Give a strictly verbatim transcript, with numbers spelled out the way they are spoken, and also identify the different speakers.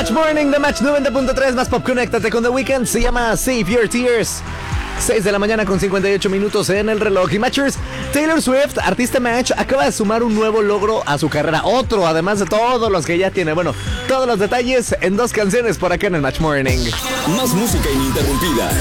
Speaker 1: Match Morning de Match noventa punto tres, más pop, conéctate con The Weeknd. Se llama Save Your Tears. seis de la mañana con cincuenta y ocho minutos en el reloj. Y Matchers, Taylor Swift, artista Match, acaba de sumar un nuevo logro a su carrera. Otro, además de todos los que ya tiene. Bueno, todos los detalles en dos canciones por acá en el Match Morning.
Speaker 2: Más música ininterrumpida.